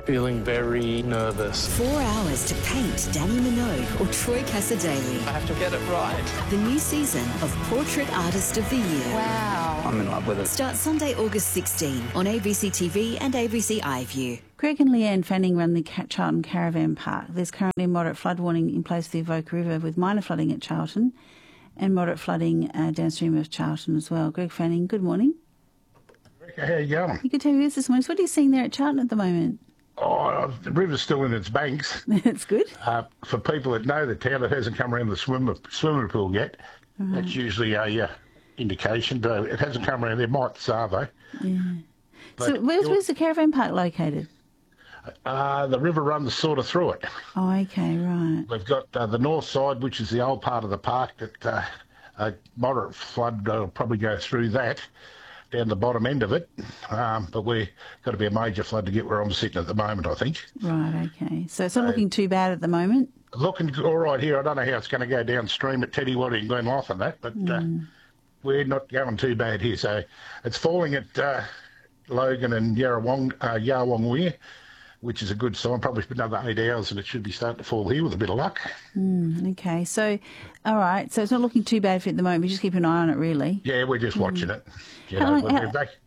Feeling very nervous. 4 hours to paint Danny Minogue or Troy Cassar-Daley. I have to get it right. The new season of Portrait Artist of the Year. Wow. I'm in love with it. Starts Sunday, August 16 on ABC TV and ABC iView. Greg and Leanne Fanning run the Charlton Caravan Park. There's currently a moderate flood warning in place for the Avoca River with minor flooding at Charlton and moderate flooding downstream of Charlton as well. Greg Fanning, good morning. How you going? You could tell me this morning. What are you seeing there at Charlton at the moment? Oh, the river's still in its banks. That's good. For people that know the town, it hasn't come around the swimming pool yet. Right. That's usually a indication. But it hasn't come around there. Might start though. Yeah. But So where's the caravan park located? the river runs sort of through it. Oh, okay, right. We've got the north side, which is the old part of the park, that a moderate flood will probably go through that, down the bottom end of it. But we've got to be a major flood to get where I'm sitting at the moment, I think. Right, okay. So it's not looking too bad at the moment? Looking all right here. I don't know how it's going to go downstream at Teddy Waddy and Glenlough and that, but we're not going too bad here. So it's falling at Logan and Yarrawong Weir, which is a good sign. Probably for another 8 hours and it should be starting to fall here with a bit of luck. Okay, so, all right. So it's not looking too bad for it at the moment. You just keep an eye on it, really. Yeah, we're just watching it. You How know, long-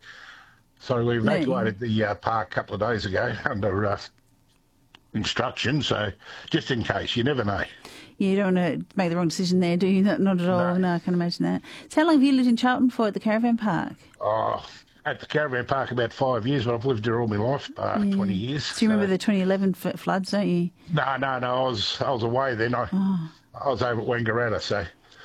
we evacuated the park a couple of days ago under instruction, so just in case, you never know. Yeah, you don't want to make the wrong decision there, do you? Not at all. No. No, I can imagine that. So how long have you lived in Charlton for at the caravan park? Oh, at the caravan park about 5 years, but I've lived here all my life, 20 years. So you remember the 2011 floods, don't you? No, I was away then. I was over at Wangaratta, so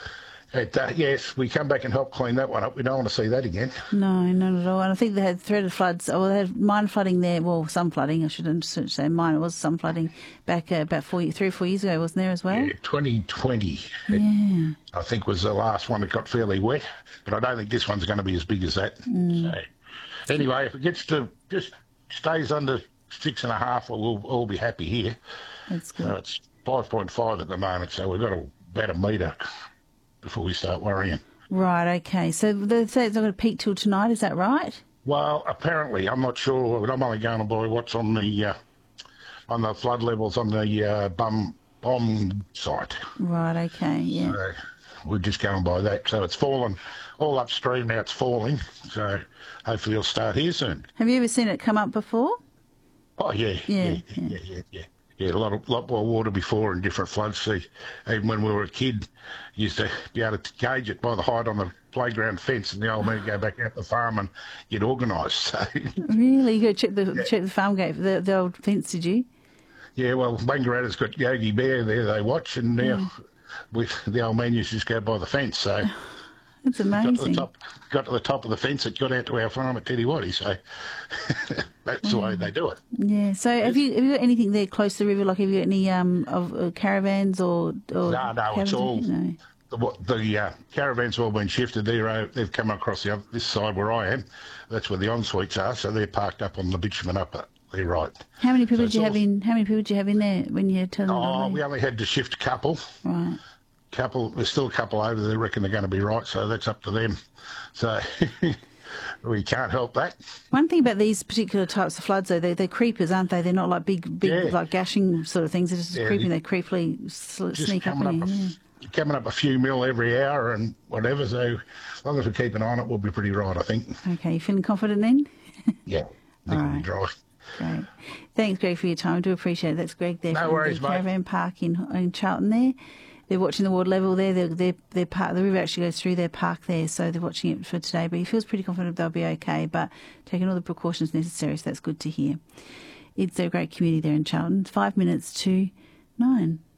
yes, we come back and help clean that one up. We don't want to see that again. No, not at all. And I think they had threaded floods, or they had minor flooding there. Well, some flooding, I shouldn't say minor, was some flooding back about 3 or 4 years ago, wasn't there as well? Yeah, 2020, I think, was the last one that got fairly wet, but I don't think this one's going to be as big as that. So, anyway, if it gets to just stays under 6.5, we'll all be happy here. That's good. So it's 5.5 at the moment, so we've got about a metre before we start worrying. Right, okay. So they say it's not going to peak till tonight, is that right? Well, apparently, I'm not sure, but I'm only going by what's on the flood levels on the bomb site. Right, okay, yeah. So we're just going by that. So it's fallen all upstream now. It's falling. So hopefully it'll start here soon. Have you ever seen it come up before? Oh yeah. Yeah, a lot more water before in different floods. See, even when we were a kid, you used to be able to gauge it by the height on the playground fence, and the old man would go back out the farm and get organised. So Really? You go check the farm gate, the old fence, did you? yeah, well, Wangaratta's got Yogi Bear there. They watch, and now the old man used to just go by the fence. So That's amazing. got to the top of the fence. It got out to our farm at Teddy Waddy. So that's the way they do it. Yeah. So have you got anything there close to the river? Like have you got any of caravans or No, it's all No. the caravans have all been shifted. They've come across this side where I am. That's where the ensuites are. So they're parked up on the bitumen up there, right. How many people did you have in? How many people did you have in there when you turned them Oh, away? we only had to shift a couple. Right. There's still a couple over there. They reckon they're going to be right. So that's up to them. So we can't help that. One thing about these particular types of floods, though, they're creepers, aren't they? They're not like big like gashing sort of things. They're just creeping. They creepily sneak up on you. Coming up a few mil every hour and whatever. So as long as we keep an eye on it, we'll be pretty right, I think. Okay, you feeling confident then? Yeah. All right. Dry. Great. Thanks, Greg, for your time. I do appreciate it. That's Greg there No from worries, the mate. Caravan Park in Charlton there. They're watching the water level there. Their park, the river actually goes through their park there, so they're watching it for today. But he feels pretty confident they'll be okay, but taking all the precautions necessary, so that's good to hear. It's a great community there in Charlton. 5 minutes to 9.